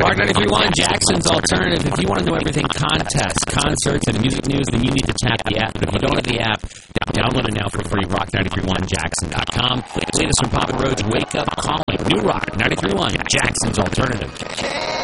Rock 93.1, Jackson's Alternative. If you want to know everything contests, concerts, and music news, then you need to tap the app. But if you don't have the app, download it now for free. Rock931Jackson.com. Latest from Papa Roach, Wake Up Calling. New Rock 93.1, Jackson's Alternative.